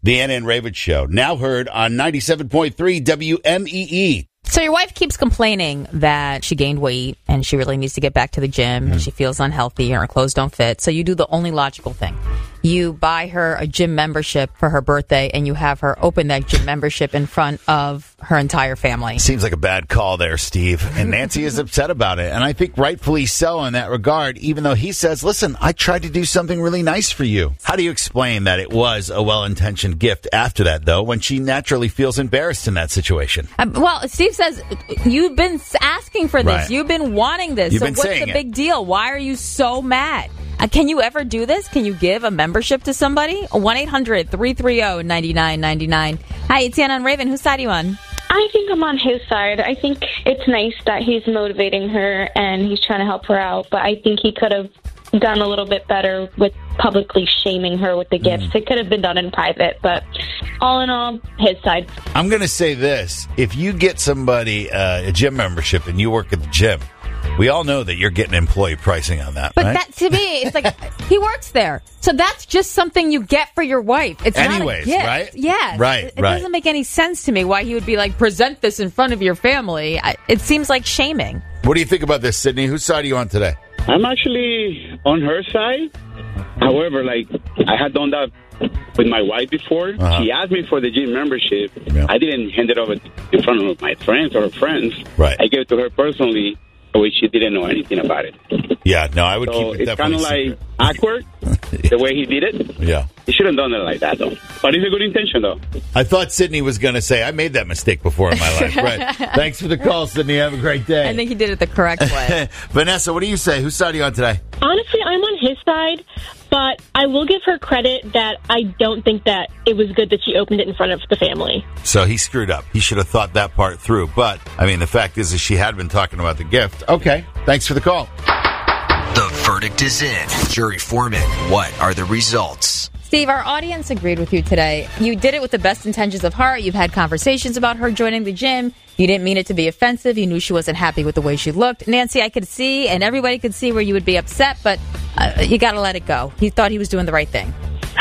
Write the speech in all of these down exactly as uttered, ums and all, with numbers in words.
The Anna and Raven Show, now heard on ninety-seven point three W M E E. So your wife keeps complaining that she gained weight and she really needs to get back to the gym mm. and she feels unhealthy and her clothes don't fit. So you do the only logical thing. You buy her a gym membership for her birthday and you have her open that gym membership in front of her entire family. Seems like a bad call there, Steve. And Nancy is upset about it. And I think rightfully so in that regard, even though he says, listen, I tried to do something really nice for you. How do you explain that it was a well-intentioned gift after that, though, when she naturally feels embarrassed in that situation? Um, well, Steve says, you've been asking for this. Right. You've been wanting this. You've so been what's saying the it. big deal? Why are you so mad? Uh, can you ever do this? Can you give a membership to somebody? one eight hundred three three zero nine nine nine nine. Hi, it's Anna and Raven. Whose side are you on? I think I'm on his side. I think it's nice that he's motivating her and he's trying to help her out, but I think he could have done a little bit better with publicly shaming her with the gifts. Mm. It could have been done in private, but all in all, his side. I'm going to say this. If you get somebody uh, a gym membership and you work at the gym, we all know that you're getting employee pricing on that, But right? that, to me, it's like, he works there. So that's just something you get for your wife. It's Anyways, not a gift. right? Yeah. Right, It, it right. doesn't make any sense to me why he would be like, present this in front of your family. I, it seems like shaming. What do you think about this, Sydney? Whose side are you on today? I'm actually on her side. However, like, I had done that with my wife before. Uh-huh. She asked me for the gym membership. Yeah. I didn't hand it over in front of my friends or her friends. Right. I gave it to her personally, which she didn't know anything about it. Yeah, no, I would So keep it it's kind definitely of like awkward, the way he did it. Yeah. He shouldn't have done it like that, though. But it's a good intention, though. I thought Sydney was going to say, I made that mistake before in my life. Right. Thanks for the call, Sydney. Have a great day. I think he did it the correct way. Vanessa, what do you say? Whose side are you on today? Honestly, I'm on his side, but I will give her credit that I don't think that it was good that she opened it in front of the family. So he screwed up. He should have thought that part through. But, I mean, the fact is that she had been talking about the gift. Okay. Thanks for the call. The verdict is in. Jury foreman, what are the results? Steve, our audience agreed with you today. You did it with the best intentions of heart. You've had conversations about her joining the gym. You didn't mean it to be offensive. You knew she wasn't happy with the way she looked. Nancy, I could see, and everybody could see where you would be upset, but uh, you got to let it go. He thought he was doing the right thing.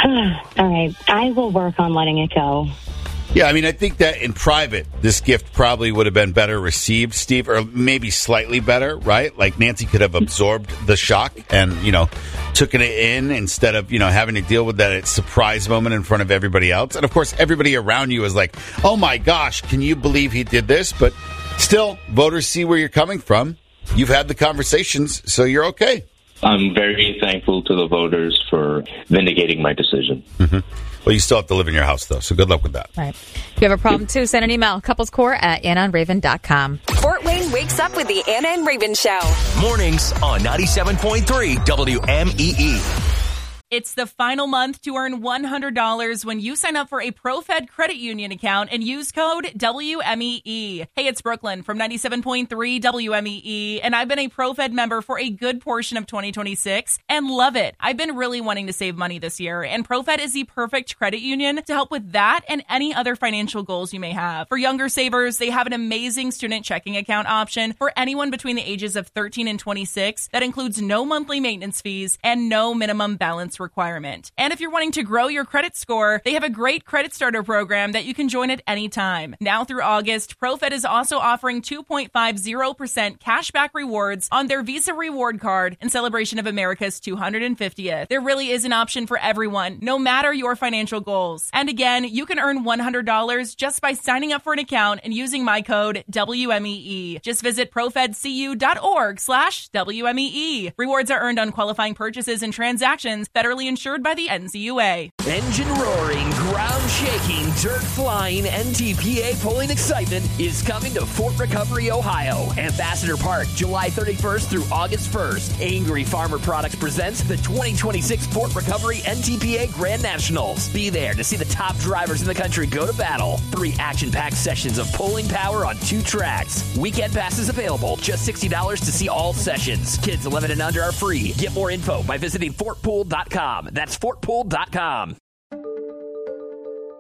All right. I will work on letting it go. Yeah, I mean, I think that in private, this gift probably would have been better received, Steve, or maybe slightly better, right? Like Nancy could have absorbed the shock and, you know, took it in instead of, you know, having to deal with that surprise moment in front of everybody else. And, of course, everybody around you is like, oh, my gosh, can you believe he did this? But still, voters see where you're coming from. You've had the conversations, so you're okay. I'm very thankful to the voters for vindicating my decision. Mm-hmm. Well, you still have to live in your house, though, so good luck with that. Right. If you have a problem, too, send an email, couplescore at anna and raven dot com. Fort Wayne wakes up with the Anna and Raven Show. Mornings on ninety-seven point three W M E E. It's the final month to earn one hundred dollars when you sign up for a ProFed credit union account and use code W M E E. Hey, it's Brooklyn from ninety-seven point three W M E E, and I've been a ProFed member for a good portion of twenty twenty-six and love it. I've been really wanting to save money this year, and ProFed is the perfect credit union to help with that and any other financial goals you may have. For younger savers, they have an amazing student checking account option for anyone between the ages of thirteen and twenty-six that includes no monthly maintenance fees and no minimum balance requirement. And if you're wanting to grow your credit score, they have a great credit starter program that you can join at any time. Now through August, ProFed is also offering two point five zero percent cashback rewards on their Visa reward card in celebration of America's two hundred fiftieth. There really is an option for everyone, no matter your financial goals. And again, you can earn one hundred dollars just by signing up for an account and using my code W M E E. Just visit profedcu.org slash W M E E. Rewards are earned on qualifying purchases and transactions federally insured by the N C U A. Engine roaring, ground shaking, dirt flying, N T P A pulling excitement is coming to Fort Recovery, Ohio. Ambassador Park, July thirty-first through August first. Angry Farmer Products presents the twenty twenty-six Fort Recovery N T P A Grand Nationals. Be there to see the top drivers in the country go to battle. Three action-packed sessions of pulling power on two tracks. Weekend passes available, just sixty dollars to see all sessions. Kids eleven and under are free. Get more info by visiting fort pool dot com. That's fort pool dot com.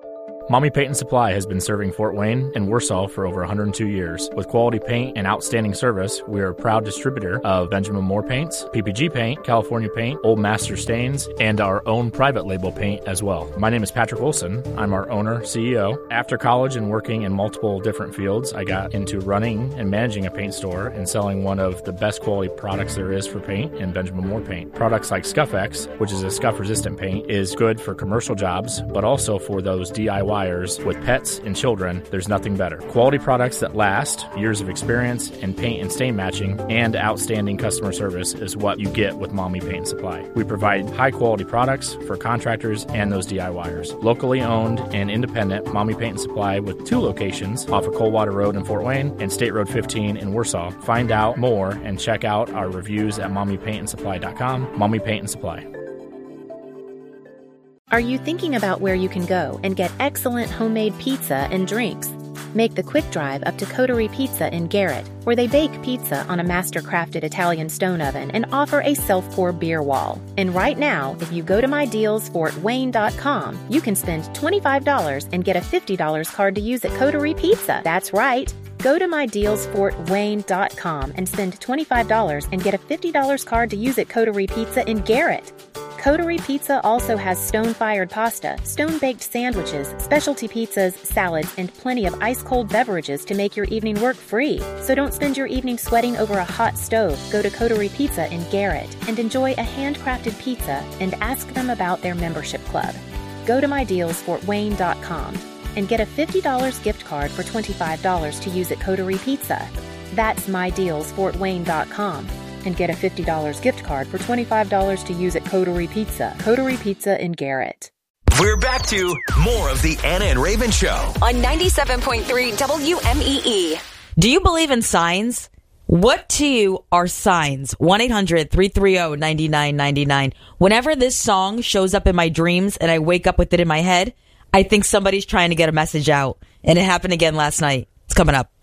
Mommy Paint and Supply has been serving Fort Wayne and Warsaw for over one hundred two years. With quality paint and outstanding service, we are a proud distributor of Benjamin Moore paints, P P G paint, California paint, Old Master stains, and our own private label paint as well. My name is Patrick Wilson. I'm our owner, C E O. After college and working in multiple different fields, I got into running and managing a paint store and selling one of the best quality products there is for paint in Benjamin Moore paint. Products like Scuff-X, which is a scuff-resistant paint, is good for commercial jobs, but also for those DIYers with pets and children. There's nothing better. Quality products that last, years of experience in paint and stain matching, and outstanding customer service is what you get with Mommy Paint and Supply. We provide high-quality products for contractors and those DIYers. Locally owned and independent Mommy Paint and Supply with two locations off of Coldwater Road in Fort Wayne and State Road fifteen in Warsaw. Find out more and check out our reviews at mommy paint and supply dot com. Mommy Paint and Supply. Are you thinking about where you can go and get excellent homemade pizza and drinks? Make the quick drive up to Coterie Pizza in Garrett, where they bake pizza on a master-crafted Italian stone oven and offer a self-pour beer wall. And right now, if you go to my deals fort wayne dot com, you can spend twenty-five dollars and get a fifty dollars card to use at Coterie Pizza. That's right. Go to my deals fort wayne dot com and spend twenty-five dollars and get a fifty dollars card to use at Coterie Pizza in Garrett. Coterie Pizza also has stone-fired pasta, stone-baked sandwiches, specialty pizzas, salads, and plenty of ice-cold beverages to make your evening work free. So don't spend your evening sweating over a hot stove. Go to Coterie Pizza in Garrett and enjoy a handcrafted pizza and ask them about their membership club. Go to my deals fort wayne dot com and get a fifty dollars gift card for twenty-five dollars to use at Coterie Pizza. That's my deals fort wayne dot com. And get a fifty dollars gift card for twenty-five dollars to use at Coterie Pizza. Coterie Pizza in Garrett. We're back to more of the Anna and Raven Show on ninety-seven point three W M E E. Do you believe in signs? What to you are signs? one eight hundred three three zero nine nine nine nine. Whenever this song shows up in my dreams and I wake up with it in my head, I think somebody's trying to get a message out. And it happened again last night. It's coming up.